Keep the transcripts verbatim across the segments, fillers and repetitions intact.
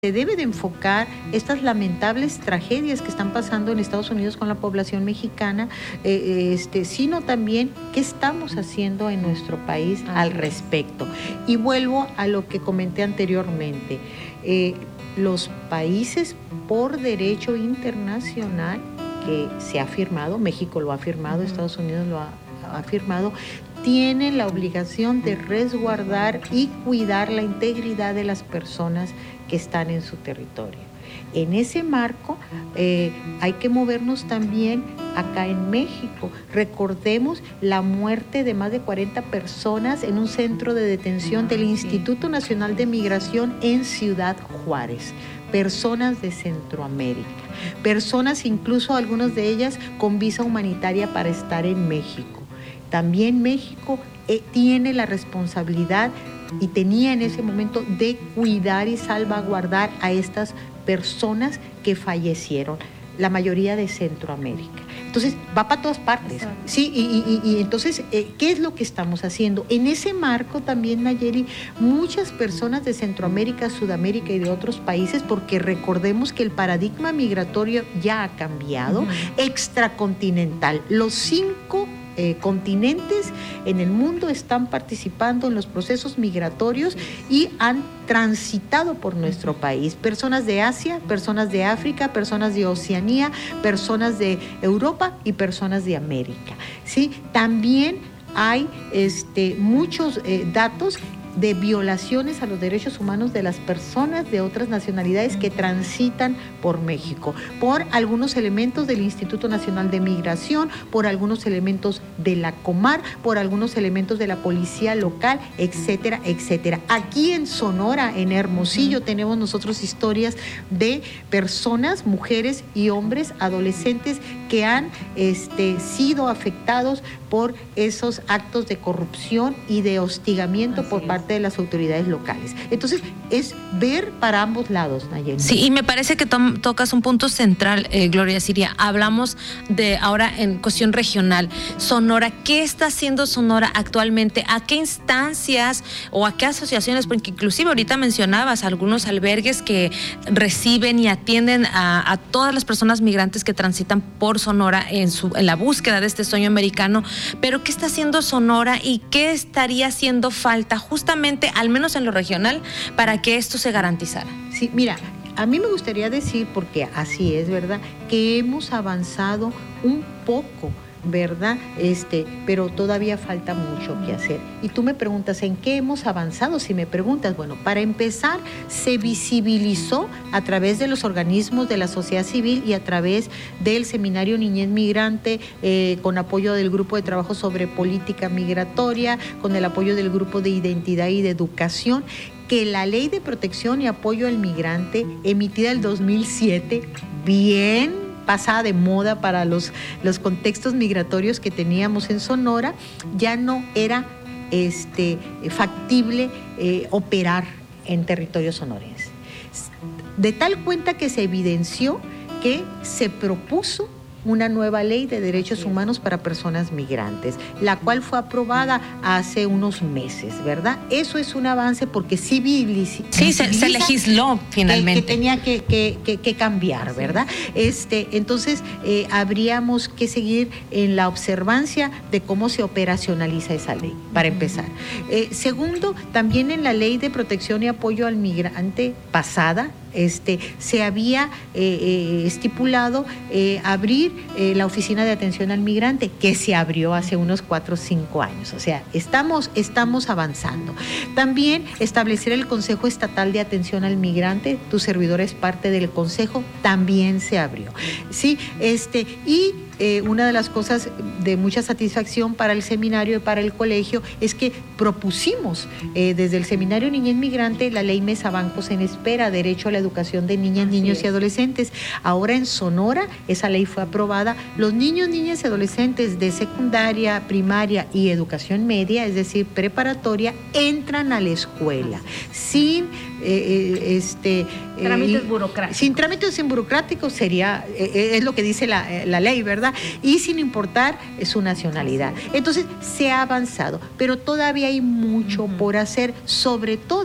se debe de enfocar estas lamentables tragedias que están pasando en Estados Unidos con la población mexicana, eh, este, sino también qué estamos haciendo en nuestro país al respecto. Y vuelvo a lo que comenté anteriormente. Eh, los países por derecho internacional que se ha firmado, México lo ha firmado, Estados Unidos lo ha, ha firmado, tienen la obligación de resguardar y cuidar la integridad de las personas que están en su territorio. En ese marco eh, hay que movernos también acá en México. Recordemos la muerte de más de cuarenta personas en un centro de detención del Instituto Nacional de Migración en Ciudad Juárez. Personas de Centroamérica, personas incluso algunas de ellas con visa humanitaria para estar en México. También México eh, tiene la responsabilidad y tenía en ese momento de cuidar y salvaguardar a estas personas que fallecieron, la mayoría de Centroamérica. Entonces, va para todas partes. Sí, y, y, y entonces, eh, ¿qué es lo que estamos haciendo? En ese marco también, Nayeli, muchas personas de Centroamérica, Sudamérica y de otros países, porque recordemos que el paradigma migratorio ya ha cambiado, uh-huh. extracontinental. Los cinco Eh, continentes en el mundo están participando en los procesos migratorios y han transitado por nuestro país. Personas de Asia, personas de África, personas de Oceanía, personas de Europa y personas de América. ¿Sí? También hay este, muchos eh, datos de violaciones a los derechos humanos de las personas de otras nacionalidades que transitan por México, por algunos elementos del Instituto Nacional de Migración, por algunos elementos de la Comar, por algunos elementos de la policía local, etcétera, etcétera. Aquí en Sonora, en Hermosillo, tenemos nosotros historias de personas, mujeres y hombres, adolescentes que han este, sido afectados por esos actos de corrupción y de hostigamiento Así por parte de las autoridades locales. Entonces, es ver para ambos lados, Nayeli. Sí, y me parece que to- tocas un punto central, eh, Gloria Siria. Hablamos de ahora en cuestión regional. Sonora, ¿qué está haciendo Sonora actualmente? ¿A qué instancias o a qué asociaciones? Porque inclusive ahorita mencionabas algunos albergues que reciben y atienden a, a todas las personas migrantes que transitan por Sonora en, su, en la búsqueda de este sueño americano. Pero ¿qué está haciendo Sonora y qué estaría haciendo falta justamente, al menos en lo regional, para que esto se garantizara? Sí, mira, a mí me gustaría decir, porque así es, ¿verdad?, que hemos avanzado un poco, ¿verdad? Este, pero todavía falta mucho que hacer. Y tú me preguntas, ¿en qué hemos avanzado? Si me preguntas, bueno, para empezar, se visibilizó a través de los organismos de la sociedad civil y a través del Seminario Niñez Migrante, eh, con apoyo del Grupo de Trabajo sobre Política Migratoria, con el apoyo del Grupo de Identidad y de Educación, que la Ley de Protección y Apoyo al Migrante, emitida el dos mil siete, bien pasada de moda para los, los contextos migratorios que teníamos en Sonora, ya no era este, factible eh, operar en territorio sonorense. De tal cuenta que se evidenció que se propuso una nueva ley de derechos humanos para personas migrantes, la cual fue aprobada hace unos meses, ¿verdad? Eso es un avance porque sí, civiliza, sí se, se legisló finalmente. Que, que tenía que, que, que, que cambiar, ¿verdad? Este, entonces, eh, habríamos que seguir en la observancia de cómo se operacionaliza esa ley, para empezar. Eh, segundo, también en la Ley de Protección y Apoyo al Migrante pasada, Este, se había eh, eh, estipulado eh, abrir eh, la Oficina de Atención al Migrante, que se abrió hace unos cuatro o cinco años. O sea, estamos, estamos avanzando. También establecer el Consejo Estatal de Atención al Migrante, tu servidor es parte del consejo, también se abrió. Sí, este, y Eh, una de las cosas de mucha satisfacción para el seminario y para el colegio es que propusimos eh, desde el Seminario Niñez Migrante la Ley Mesa Bancos en Espera, Derecho a la Educación de Niñas, Así Niños es. y Adolescentes. Ahora en Sonora esa ley fue aprobada. Los niños, niñas y adolescentes de secundaria, primaria y educación media, es decir, preparatoria, entran a la escuela sin eh, este trámites eh, burocráticos. Sin trámites burocráticos sería, eh, es lo que dice la, la ley, ¿verdad? Y sin importar su nacionalidad. Entonces, se ha avanzado, pero todavía hay mucho uh-huh. por hacer, sobre todo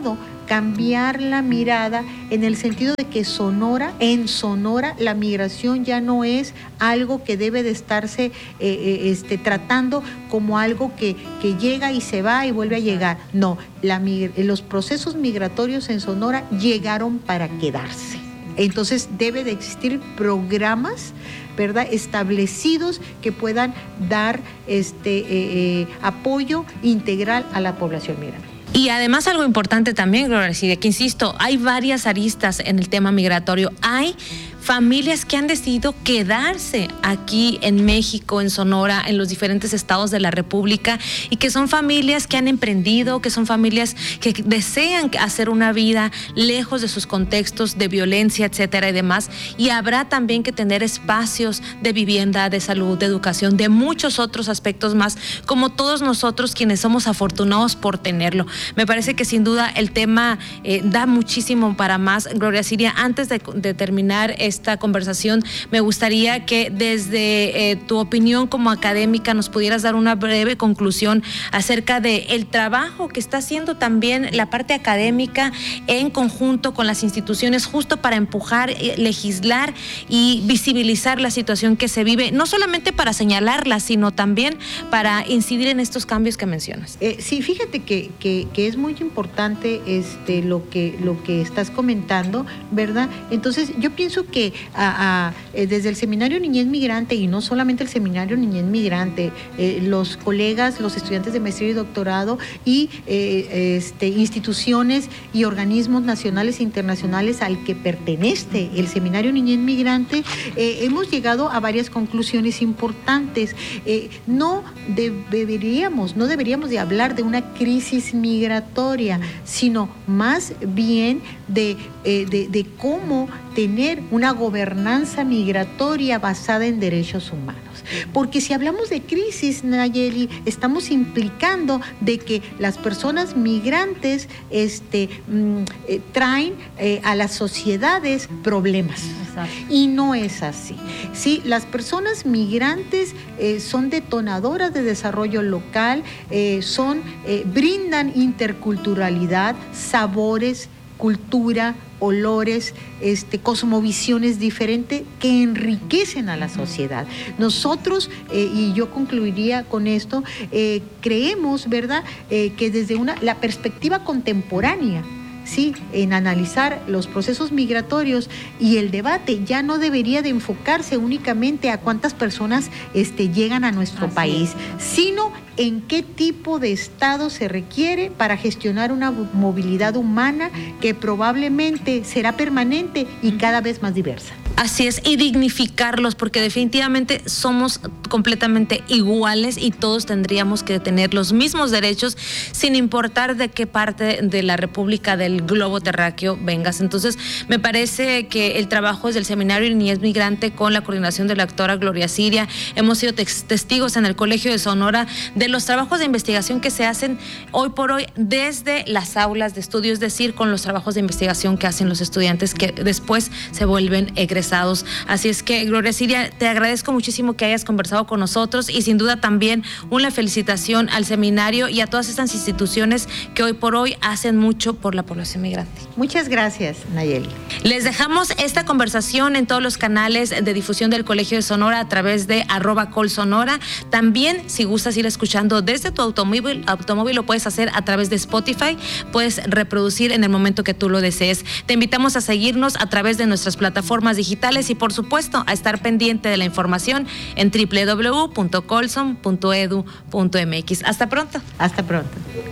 cambiar la mirada en el sentido de que Sonora, en Sonora, la migración ya no es algo que debe de estarse eh, eh, este, tratando como algo que, que llega y se va y vuelve a llegar. No, la, los procesos migratorios en Sonora llegaron para quedarse. Entonces debe de existir programas, ¿verdad?, establecidos que puedan dar este eh, eh, apoyo integral a la población migrante. Y además algo importante también, Gloria Siria, que insisto, hay varias aristas en el tema migratorio. Hay familias que han decidido quedarse aquí en México, en Sonora, en los diferentes estados de la República, y que son familias que han emprendido, que son familias que desean hacer una vida lejos de sus contextos de violencia, etcétera y demás. Y habrá también que tener espacios de vivienda, de salud, de educación, de muchos otros aspectos más, como todos nosotros quienes somos afortunados por tenerlo. Me parece que sin duda el tema eh, da muchísimo para más. Gloria Siria, antes de, de terminar esta conversación, me gustaría que desde eh, tu opinión como académica nos pudieras dar una breve conclusión acerca de el trabajo que está haciendo también la parte académica en conjunto con las instituciones, justo para empujar, eh, legislar y visibilizar la situación que se vive, no solamente para señalarla, sino también para incidir en estos cambios que mencionas. Eh, sí, fíjate que, que, que es muy importante este, lo que, lo que estás comentando, ¿verdad? Entonces, yo pienso que a, a, desde el Seminario Niñez Migrante, y no solamente el Seminario Niñez Migrante, eh, los colegas, los estudiantes de maestría y doctorado y eh, este, instituciones y organismos nacionales e internacionales al que pertenece el Seminario Niñez Migrante, eh, hemos llegado a varias conclusiones importantes. Eh, no deberíamos, no deberíamos de hablar de una crisis migratoria, sino más bien de, eh, de, de cómo tener una gobernanza migratoria basada en derechos humanos. Porque si hablamos de crisis, Nayeli, estamos implicando de que las personas migrantes este, mm, eh, traen eh, a las sociedades problemas. Exacto. Y no es así. Sí, las personas migrantes eh, son detonadoras de desarrollo local, eh, son, eh, brindan interculturalidad, sabores, cultura, olores, este, cosmovisiones diferentes que enriquecen a la sociedad. Nosotros, eh, y yo concluiría con esto, eh, creemos, ¿verdad?, eh, que desde una, la perspectiva contemporánea, sí, en analizar los procesos migratorios y el debate ya no debería de enfocarse únicamente a cuántas personas este, llegan a nuestro Así país, es. sino en qué tipo de Estado se requiere para gestionar una movilidad humana que probablemente será permanente y cada vez más diversa. Así es, y dignificarlos, porque definitivamente somos completamente iguales y todos tendríamos que tener los mismos derechos sin importar de qué parte de la República del globo terráqueo vengas. Entonces, me parece que el trabajo desde el Seminario de Niñez Migrante con la coordinación de la doctora Gloria Siria, hemos sido testigos en el Colegio de Sonora de los trabajos de investigación que se hacen hoy por hoy desde las aulas de estudio, es decir, con los trabajos de investigación que hacen los estudiantes que después se vuelven egresados. Así es que, Gloria Siria, te agradezco muchísimo que hayas conversado con nosotros y sin duda también una felicitación al seminario y a todas estas instituciones que hoy por hoy hacen mucho por la población migrante. Muchas gracias, Nayeli. Les dejamos esta conversación en todos los canales de difusión del Colegio de Sonora a través de arroba colsonora. También, si gustas ir escuchando desde tu automóvil, automóvil lo puedes hacer a través de Spotify, puedes reproducir en el momento que tú lo desees. Te invitamos a seguirnos a través de nuestras plataformas digitales y por supuesto a estar pendiente de la información en doble u doble u doble u punto colson punto e d u punto m x. Hasta pronto. Hasta pronto.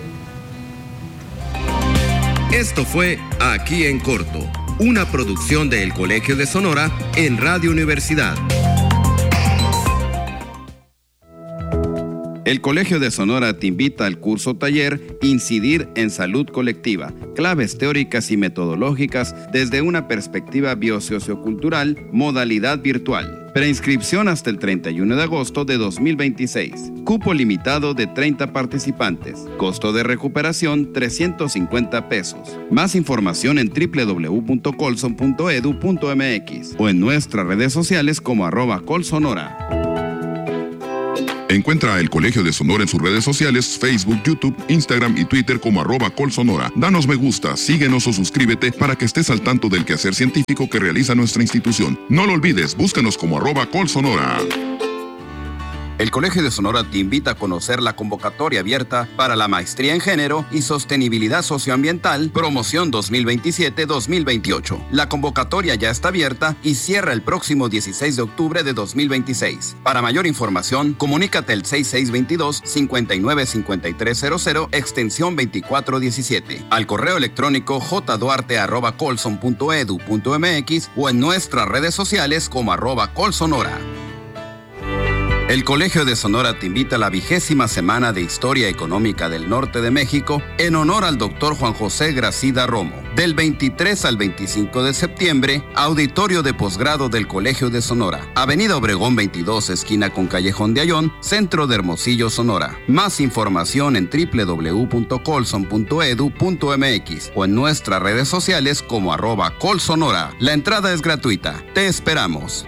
Esto fue Aquí en Corto, una producción del Colegio de Sonora en Radio Universidad. El Colegio de Sonora te invita al curso taller Incidir en Salud Colectiva, claves teóricas y metodológicas desde una perspectiva biosociocultural, modalidad virtual. Preinscripción hasta el treinta y uno de agosto de dos mil veintiséis. Cupo limitado de treinta participantes. Costo de recuperación trescientos cincuenta pesos. Más información en doble u doble u doble u punto colson punto e d u punto m x o en nuestras redes sociales como arroba colsonora. Encuentra el Colegio de Sonora en sus redes sociales, Facebook, YouTube, Instagram y Twitter como arroba colsonora. Danos me gusta, síguenos o suscríbete para que estés al tanto del quehacer científico que realiza nuestra institución. No lo olvides, búscanos como arroba colsonora. El Colegio de Sonora te invita a conocer la convocatoria abierta para la Maestría en Género y Sostenibilidad Socioambiental, Promoción dos mil veintisiete dos mil veintiocho. La convocatoria ya está abierta y cierra el próximo dieciséis de octubre de dos mil veintiséis. Para mayor información, comunícate al seis seis dos dos, cinco nueve cinco tres cero cero, extensión veinticuatro diecisiete, al correo electrónico j duarte arroba colson punto edu punto m x o en nuestras redes sociales como arroba colsonora. El Colegio de Sonora te invita a la vigésima Semana de Historia Económica del Norte de México en honor al doctor Juan José Gracida Romo. Del veintitrés al veinticinco de septiembre, auditorio de posgrado del Colegio de Sonora. Avenida Obregón veintidós, esquina con Callejón de Ayón, Centro de Hermosillo, Sonora. Más información en doble u doble u doble u punto colson punto edu punto m x o en nuestras redes sociales como arroba colsonora. La entrada es gratuita. Te esperamos.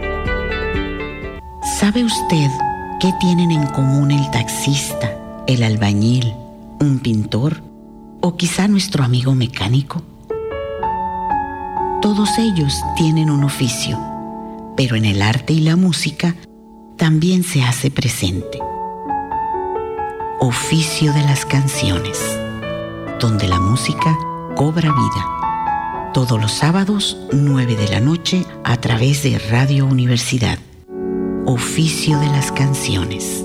¿Sabe usted qué tienen en común el taxista, el albañil, un pintor o quizá nuestro amigo mecánico? Todos ellos tienen un oficio, pero en el arte y la música también se hace presente. Oficio de las canciones, donde la música cobra vida. Todos los sábados, nueve de la noche, a través de Radio Universidad. Oficio de las canciones.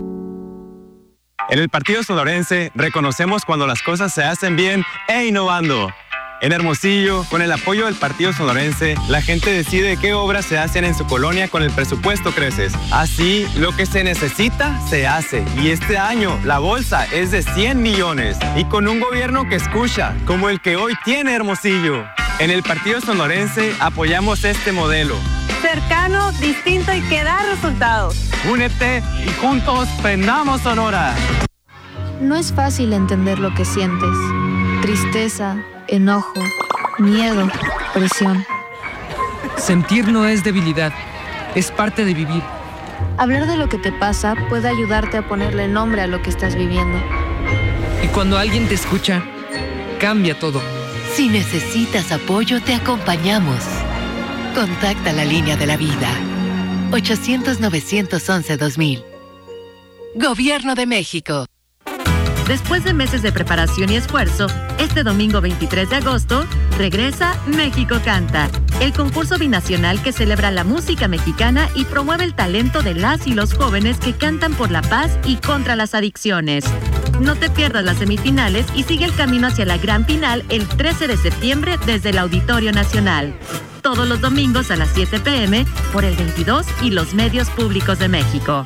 En el Partido Sonorense reconocemos cuando las cosas se hacen bien e innovando. En Hermosillo, con el apoyo del Partido Sonorense, la gente decide qué obras se hacen en su colonia con el presupuesto Creces. Así, lo que se necesita, se hace. Y este año, la bolsa es de cien millones. Y con un gobierno que escucha, como el que hoy tiene Hermosillo. En el Partido Sonorense apoyamos este modelo. Cercano, distinto y que da resultados. Únete y juntos prendamos Sonora. No es fácil entender lo que sientes. Tristeza, enojo, miedo, presión. Sentir no es debilidad, es parte de vivir. Hablar de lo que te pasa puede ayudarte a ponerle nombre a lo que estás viviendo. Y cuando alguien te escucha, cambia todo. Si necesitas apoyo, te acompañamos. Contacta la línea de la vida. ochocientos, novecientos once, dos mil. Gobierno de México. Después de meses de preparación y esfuerzo, este domingo veintitrés de agosto, regresa México Canta, el concurso binacional que celebra la música mexicana y promueve el talento de las y los jóvenes que cantan por la paz y contra las adicciones. No te pierdas las semifinales y sigue el camino hacia la gran final el trece de septiembre desde el Auditorio Nacional. Todos los domingos a las siete pe eme por el veintidós y los medios públicos de México.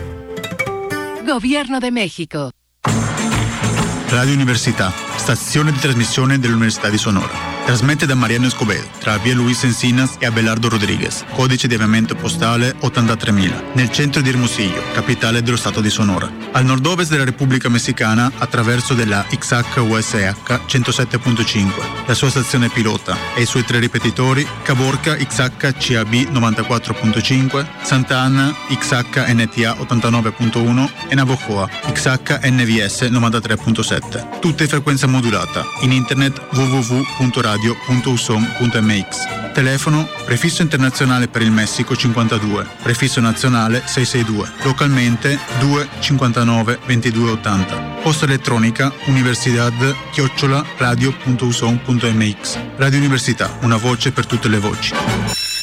Gobierno de México. Radio Università, stazione di trasmissione dell'Università di Sonora. Trasmette da Mariano Escobedo, tra via Luis Encinas e Abelardo Rodriguez, codice di avviamento postale ottantatremila, nel centro di Hermosillo, capitale dello stato di Sonora. Al nord-ovest della Repubblica Messicana, attraverso della X H U S H centosette punto cinque, la sua stazione pilota e i suoi tre ripetitori, Caborca X H C A B novantaquattro punto cinque, Santa Ana X H N T A ottantanove punto uno e Navojoa X H N V S novantatré punto sette. Tutte in frequenza modulata, in internet w w w punto radio punto usom punto m x. Telefono prefisso internazionale per il Messico cinquantadue, prefisso nazionale seicentosesantadue, localmente due cinquantanove ventidue ottanta. Posta elettronica universidad chiocciola radio punto usom punto m x. Radio Università, una voce per tutte le voci.